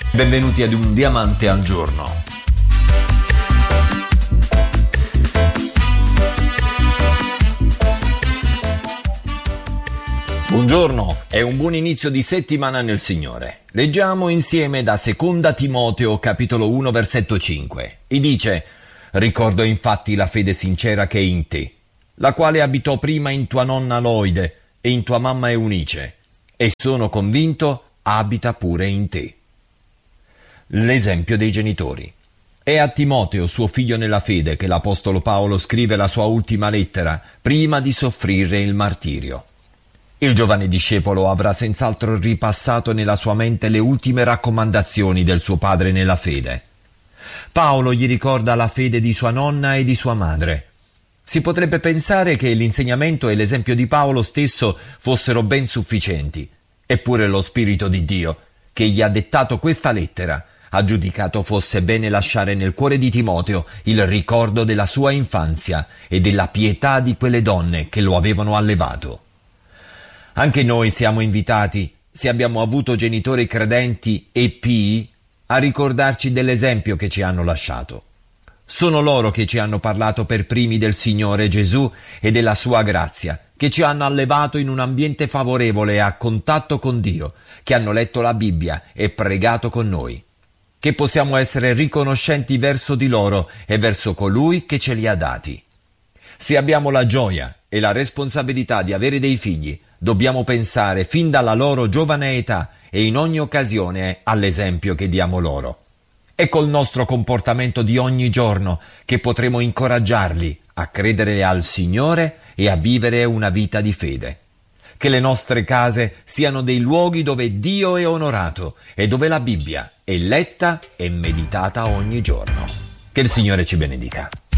Benvenuti ad Un Diamante al Giorno. Buongiorno, è un buon inizio di settimana nel Signore. Leggiamo insieme da 2 Timoteo, capitolo 1, versetto 5. E dice: «Ricordo infatti la fede sincera che è in te, la quale abitò prima in tua nonna Loide e in tua mamma Eunice, e sono convinto abita pure in te». L'esempio dei genitori. È a Timoteo, suo figlio nella fede, che l'Apostolo Paolo scrive la sua ultima lettera, prima di soffrire il martirio. Il giovane discepolo avrà senz'altro ripassato nella sua mente le ultime raccomandazioni del suo padre nella fede. Paolo gli ricorda la fede di sua nonna e di sua madre. Si potrebbe pensare che l'insegnamento e l'esempio di Paolo stesso fossero ben sufficienti. Eppure lo Spirito di Dio, che gli ha dettato questa lettera, ha giudicato fosse bene lasciare nel cuore di Timoteo il ricordo della sua infanzia e della pietà di quelle donne che lo avevano allevato. Anche noi siamo invitati, se abbiamo avuto genitori credenti e pii, a ricordarci dell'esempio che ci hanno lasciato. Sono loro che ci hanno parlato per primi del Signore Gesù e della sua grazia, che ci hanno allevato in un ambiente favorevole e a contatto con Dio, che hanno letto la Bibbia e pregato con noi. Che possiamo essere riconoscenti verso di loro e verso colui che ce li ha dati. Se abbiamo la gioia e la responsabilità di avere dei figli, dobbiamo pensare fin dalla loro giovane età e in ogni occasione all'esempio che diamo loro. È col nostro comportamento di ogni giorno che potremo incoraggiarli a credere al Signore e a vivere una vita di fede. Che le nostre case siano dei luoghi dove Dio è onorato e dove la Bibbia è letta e meditata ogni giorno. Che il Signore ci benedica.